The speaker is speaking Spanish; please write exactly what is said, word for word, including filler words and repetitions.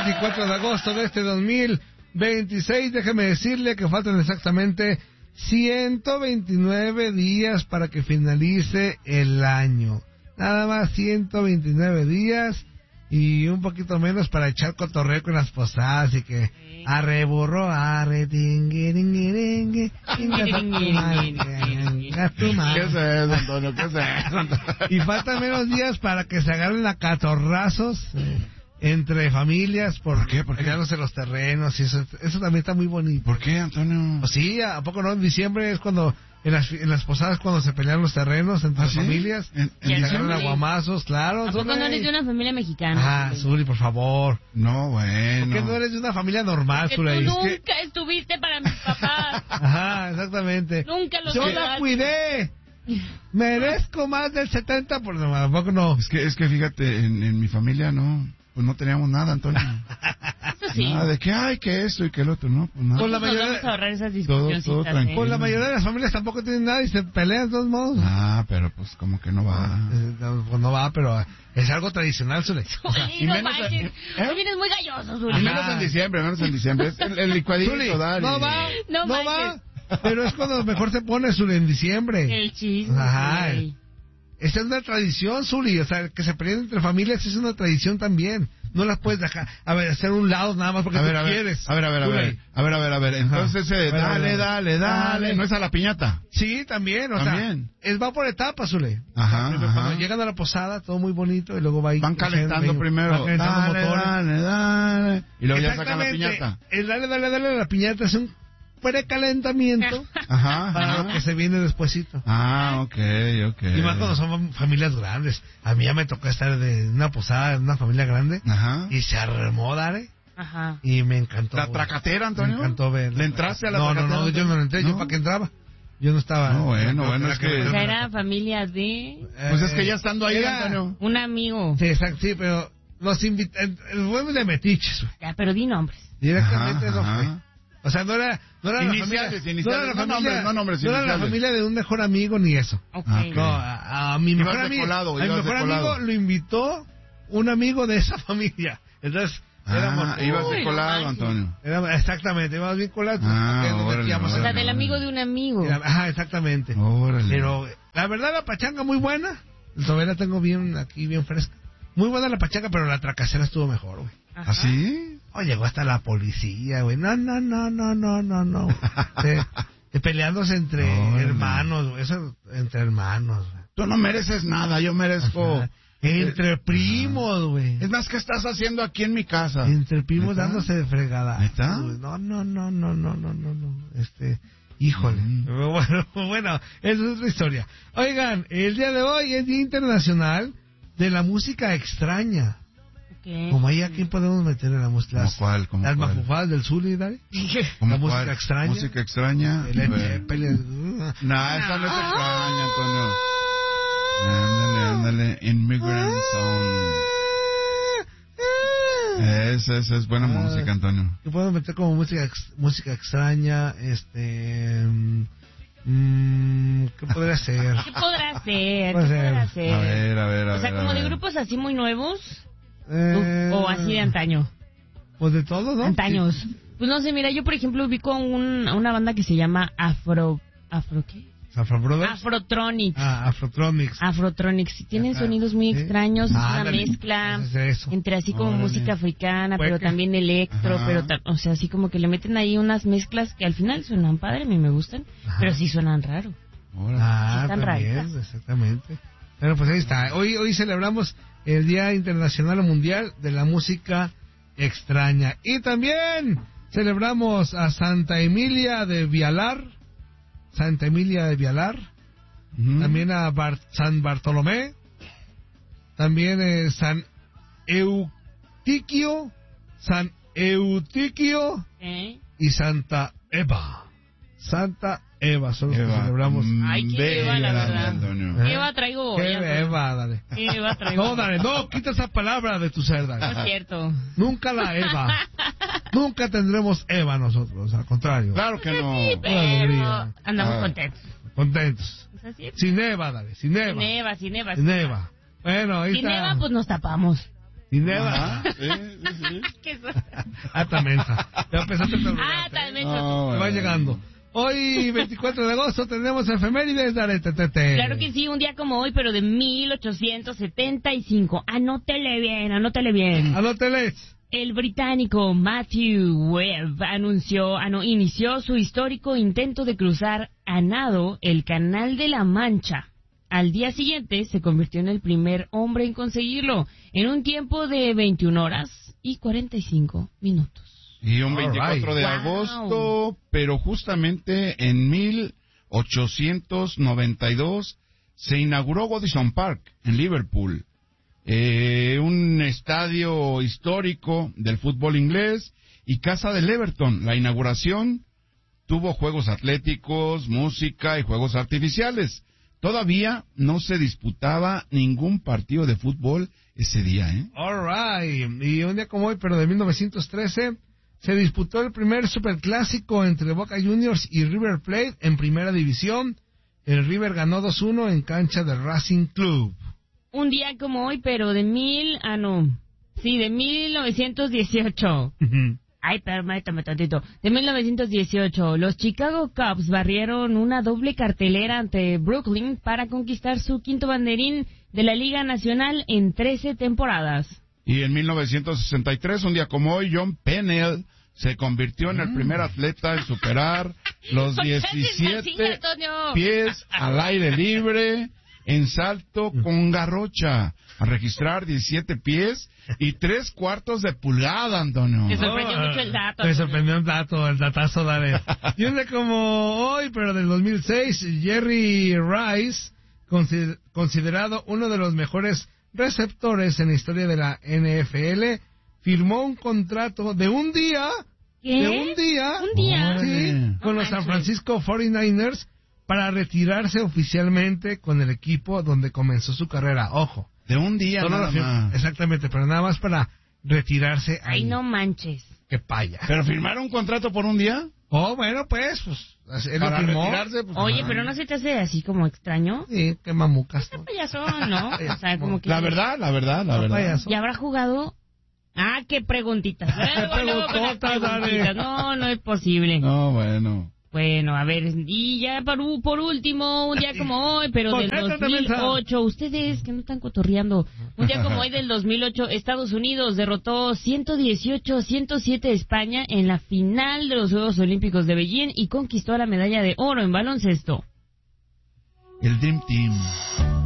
veinticuatro de agosto de este dos mil veintiséis. Déjeme decirle que faltan exactamente ciento veintinueve días para que finalice el año. Nada más ciento veintinueve días y un poquito menos para echar cotorreo con las posadas y que sí. Arre burro, arre tingue, tingue, tingue, ¿Qué es eso, Antonio? ¿Qué es eso, Antonio? Y faltan menos días para que se agarren a catorrazos eh, entre familias por, ¿Por qué? ¿Por qué? Peleándose los terrenos y eso, eso también está muy bonito. ¿Por qué, Antonio? Pues sí, ¿a poco no? En diciembre es cuando, en las, en las posadas cuando se pelean los terrenos entre ¿Ah, las sí? familias. ¿En, en y se diciembre? agarran aguamazos, claro. ¿A poco no eres de una familia mexicana? Ah, Zuli, por favor. No, bueno. ¿Por qué no eres de una familia normal, Porque Zuli? tú nunca Es que... estuviste para mis papás. Ajá, exactamente. Nunca los Yo ayudaste. la cuidé. Merezco más del setenta por ciento. ¿A poco no? Es que, es que fíjate, en, en mi familia no, pues no teníamos nada, Antonio. Eso sí. Nada de que, ay, que esto y que el otro, no, pues nada. Con la Nos mayoría- vamos a ahorrar esas Todo- discusiones. todo tranquilo. Pues la mayoría de las familias tampoco tienen nada y se pelean de todos modos. Ah, pero pues como que no va. Eh, no, pues no va, pero es algo tradicional, Zuli. Zuli, no manches. Hoy vienes muy galloso, Zuli. Y menos en diciembre, menos en diciembre. Es el, el licuadito, Zuli, dale. no va, No no, manches. va. Pero es cuando mejor se pone, Zuli, en diciembre. El chisme. Ajá. güey. Esa es una tradición, Zuli. O sea, que se peleen entre familias es una tradición también. No las puedes dejar, a ver, hacer un lado nada más porque A ver, tú a ver, quieres. a ver, a ver, a Zuli. ver, a ver, a ver, a ver. Entonces, eh, A ver, a dale, ver. dale, dale. No es a la piñata. Sí, también, o También. sea, es va por etapas, Zuli. Ajá, Primero, ajá. Cuando llegan a la posada, todo muy bonito, y luego va ahí Van creciendo, calentando ahí, primero. van calentando Dale, motores. dale, dale. Y luego ya sacan la Exactamente. piñata. El dale, dale, dale a la piñata es un precalentamiento Ajá, para ajá. lo que se viene despuesito. Ah, ok, ok. Y más cuando son familias grandes. A mí ya me tocó estar de una posada en una familia grande Ajá. y se armó, dale. Ajá. Y me encantó. ¿La güey. tracatera, Antonio? Me encantó ver. ¿Le entraste a la no, tracatera? No, no, yo no le entré. ¿Yo ¿No? para qué entraba? Yo no estaba. No, bueno, bueno, es que- O sea, era familia de Pues es que ya estando ahí, Era- Antonio. un amigo. Sí, exacto, sí, pero los invitan. Fuimos de metiches, güey. Ya, pero di nombres. Directamente Ajá, no ajá. fue. O sea, no era, no era la Iniciales, familia, iniciales, no era la no familia, nombres, no nombres, no era la iniciales. familia de un mejor amigo ni eso. Ok. Ah, No, a, a mi Ibas mejor de amigo, colado, a mi ibas de mejor colado. amigo lo invitó un amigo de esa familia. Entonces, éramos, Ah, ibas Uy, de no colado, manches. Antonio. éramos- exactamente, íbamos bien colados. Ah, porque nos órale, metíamos O en- sea, órale. del amigo de un amigo. Ajá, exactamente. Órale. Pero la verdad la pachanga muy buena. Todavía la tengo bien aquí, bien fresca. Muy buena la pachanga, pero la tracacera estuvo mejor, güey. Ajá. ¿Así? Oh, llegó hasta la policía, güey. No, no, no, no, no, no, no. De, de peleándose entre Órale. hermanos, güey. Eso, entre hermanos, güey. Tú no mereces nada, yo merezco. Ajá. Entre primos, güey. Es más, ¿qué estás haciendo aquí en mi casa? Entre primos ¿Neta? dándose de fregada. ¿Neta? No, no, no, no, no, no, no, no. Este, híjole. Mm. Bueno, bueno, esa es otra historia. Oigan, el día de hoy es Día Internacional de la Música Extraña. Ok. Como ahí, ¿a quién podemos meter en la música? ¿Cómo Las- cuál? ¿Cómo Las cuál? mafufadas del sur, ¿y Dale? ¿Cómo la música cuál? extraña. Música extraña. El Pues, Zeppelin. nah, esa no es extraña, Antonio. Ándale, ándale. Immigrant Song. Esa, esa es buena Ah. música, Antonio. ¿Qué podemos meter como música ex- música extraña? Este... mm, ¿Qué podría ser? ¿Qué podrá ser? ¿Qué Puede ser. podrá A ser? ver, a ver, a ver. O sea, a como de ver. grupos así muy nuevos. Eh, O así de antaño. Pues de todo, ¿no? Antaños. Pues no sé, mira, yo por ejemplo ubico un, una banda que se llama Afro... ¿Afro qué? Afro Brothers. Afrotronics. Ah, Afrotronics. Afrotronics. Tienen Ajá. sonidos muy Sí. extraños, es Ah, una ándale. mezcla Es eso. entre así como Órale. música africana, Puede pero que- también electro, Ajá. pero ta- o sea, así como que le meten ahí unas mezclas que al final suenan padre, a mí me gustan, Ajá. pero sí suenan raro. Órale. Ah, Sí están también, raritas. exactamente. Bueno, pues ahí está. Hoy hoy celebramos el Día Internacional o Mundial de la Música Extraña. Y también celebramos a Santa Emilia de Vialar. Santa Emilia de Vialar. Ujú. También a Bar- San Bartolomé. También eh, San Eutiquio. San Eutiquio ¿Eh? y Santa Eva. Santa Eva son los que Eva. celebramos. Mm, Ay, qué bella, Eva, la verdad. Antonio. ¿Eh? Eva traigo... ¿Qué ya, Eva, dale? Eva traigo... No, dale, no, quita esa palabra de tu ser, No dale. es cierto. Nunca la Eva. Nunca tendremos Eva nosotros, al contrario. Claro que no. Sí, Una alegría. pero andamos Ah. contentos. Contentos. ¿Es así? Sin Eva, dale, sin Eva. Sin Eva, sin Eva. Sin Eva. Bueno, ahí Sin está. Eva, pues nos tapamos. Dinero. Ajá, sí, sí, sí. ¿Qué es? Ah, también. Ya empezaste a preguntar. Ah, también. No, Va bueno. llegando. Hoy, veinticuatro de agosto, tenemos efemérides. Dale, te, te, te. Claro que sí, un día como hoy, pero de mil ochocientos setenta y cinco. Anótele bien, anótele bien. Anóteles. El británico Matthew Webb anunció, ah, no, inició su histórico intento de cruzar a nado el Canal de la Mancha. Al día siguiente se convirtió en el primer hombre en conseguirlo, en un tiempo de veintiuna horas y cuarenta y cinco minutos. Y un All veinticuatro de right. agosto, pero justamente en mil ochocientos noventa y dos se inauguró Goodison Park en Liverpool, eh, un estadio histórico del fútbol inglés y casa del Everton. La inauguración tuvo juegos atléticos, música y juegos artificiales. Todavía no se disputaba ningún partido de fútbol ese día, ¿eh? All right. Y un día como hoy, pero de mil novecientos trece, se disputó el primer superclásico entre Boca Juniors y River Plate en primera división. El River ganó dos uno en cancha del Racing Club. Un día como hoy, pero de mil, ah no, sí, de mil novecientos dieciocho. Ay, permítame tantito. De mil novecientos dieciocho, los Chicago Cubs barrieron una doble cartelera ante Brooklyn para conquistar su quinto banderín de la Liga Nacional en trece temporadas. Y en mil novecientos sesenta y tres, un día como hoy, John Pennell se convirtió en el primer atleta en superar los ¿Por qué haces así, diecisiete Antonio? pies al aire libre en salto con garrocha, a registrar diecisiete pies y tres cuartos de pulgada, Antonio. Me sorprendió mucho el dato. Me sorprendió el dato, el datazo, dale. Y un día como hoy, pero del dos mil seis, Jerry Rice, consider- considerado uno de los mejores receptores en la historia de la N F L, firmó un contrato de un día, ¿Qué? de un día, ¿Un día? sí, Órale. con No los San manches. Francisco cuarenta y nueve ers para retirarse oficialmente con el equipo donde comenzó su carrera. Ojo, De un día solo nada lo fir- más. exactamente, pero nada más para retirarse ahí. Ay, no manches. Qué paya. ¿Pero firmaron un contrato por un día? Oh, bueno, pues, pues, él lo Para firmó. retirarse, pues, Oye, ajá. pero ¿no se te hace así como extraño? Sí, qué mamucas, ¿no? Payasón, ¿no? O sea, como que... La verdad, la verdad, la No, verdad. payaso. ¿Y habrá jugado? Ah, qué preguntitas. Luego, luego con las preguntotas, dale. preguntitas. No, no es posible. No, bueno. Bueno, a ver, y ya por, u- por último, un día como hoy, pero del Contesta, dos mil ocho, Mensa. ustedes que no están cotorreando, un día como hoy del dos mil ocho, Estados Unidos derrotó ciento dieciocho a ciento siete a España en la final de los Juegos Olímpicos de Beijing y conquistó la medalla de oro en baloncesto. El Dream Team.